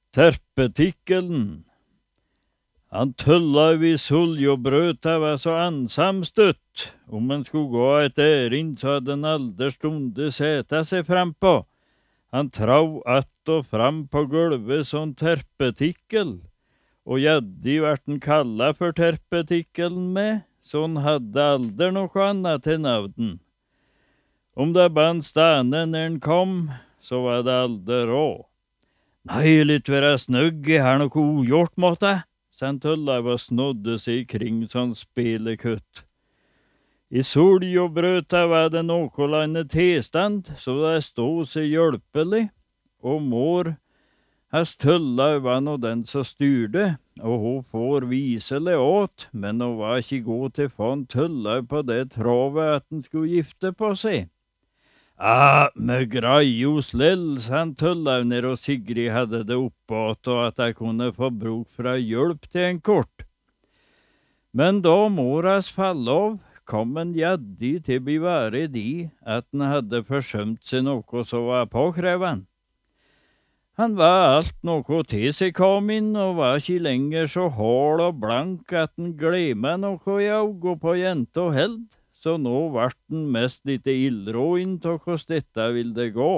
Terpetikkelen. Han Tullaiv I Suljobrøta var så ansamstøtt. Om han skulle gå et ærend, så hadde han aldri stunde seta seg frampå. Han trau att og fram på gulvet som terpetikkel, og jaddi vart han kalla for terpetikkelen med, så han hadde aldri noe annet til navden. Om det band stane når han kom, så var det aldri råd. Nei, litt være snøgg, jeg har noe ugjort, måtte, sa Tullaiv og snodde seg kring sånn spelekutt. I Suljobrøta var det nokolande tilstand, så det stod seg hjelpelig, og mor hans Tullaiv var nå den som styrde, og hun får viselig åt, men hun var ikke god til å få en Tullaiv på det trovet at han skulle gifte på seg. Med greios lell, sa Tullaiv når og Sigrid hadde det oppåt, og at jeg kunne få bruk for hjelp til en kort. Men da moras fallov, kom en jaddi til å være de at han hadde forsømt seg noe så var påkreven. Han var alt noe til seg kom inn, og var ikke lenger så hård og blank at han glemte noe I augo på jente og held, så nå vart han mest litt ildråinn til hvordan dette ville gå.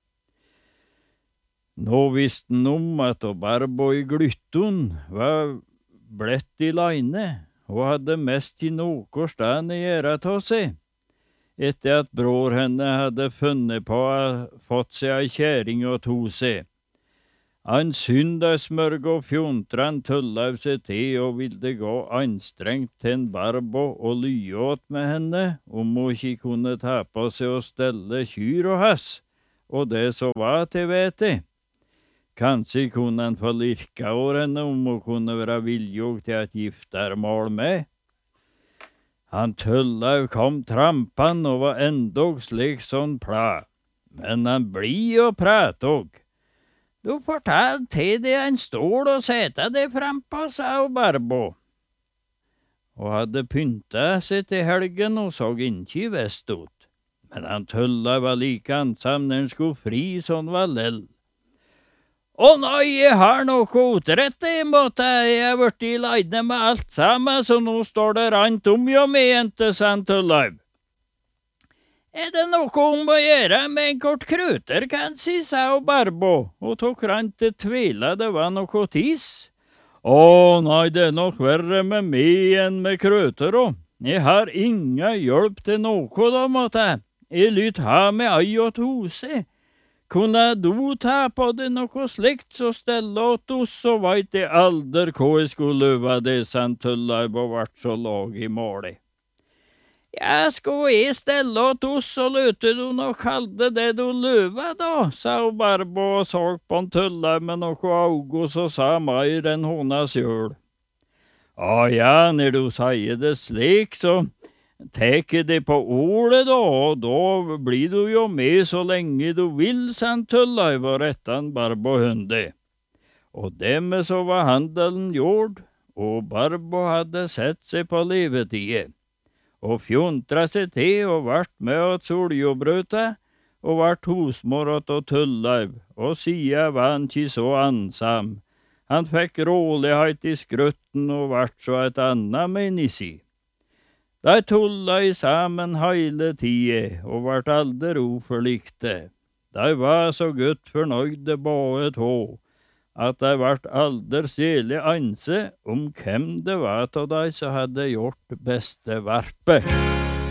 Nå visste han om at Barbo I glytton var blett I leine, og hadde mest I noe sted å gjøre til seg, etter at bror henne hadde funnet på å fått seg ei kjæring og to seg. Han syndasmørg og fjontran Tullaiv seg til og ville gå anstrengt til en Barbo og lyåt med henne, om hun ikke kunne ta på seg og stelle kyr og hass, og det så var til vete. Kanskje kunne han få lirka over henne om hun kunne være viljog til et giftermål med. Han Tullaiv kom trampan og var endog slik sånn pla, men han bli og pratog. Du får ta til deg en stol og sete deg frampå, sa Barbo. Og hadde pynta seg til helgen og så ikke vest ut. Men han Tullaiv var like ansam når han skulle fri sånn var lell. Å nei, jeg har noe utrett I måte, jeg har vært I leidne med alt sammen, så nå står det rant om jo med jente, sa Tullaiv. Det noe om å gjøre med en kort kruter, kanskje, sa Barbo, og tok rant til tvila det var noe tis. Å nei, det nok verre med meg enn med kruter, og jeg har inga hjelp til noe da, måtte jeg lyt ha med ei og tose. Kunne du ta på det noe slikt, så stelle åt oss, så veit jeg aldri hva jeg skulle løve det, sa Tullaiv og vart så lag I målet. Ja, skulle jeg stelle åt oss, så løte du nok halde det du løva da, sa Barbo og så på en Tullaiv med noe augo, så sa mer enn hona sjøl. Ja, når du sier det slik, så teker det på ordet da, og da blir du jo med så lenge du vil, sa Tullaiv og rettan Barbo hunde. Og dermed så var handelen gjord, og Barbo hadde sett seg på levetide, og fjontra seg til og vart med åt Suljobrøta, og vart husmor åt Tullaiv, og sida var han ikke så ansam. Han fikk rolighet I skrutten og vart så et annet menneske. De tulla I sammen hele tida, og vart aldri uforlikte. De var så godt fornøyde både to, at de vart aldri særlig anse om hvem det var av de som hadde gjort beste verpet.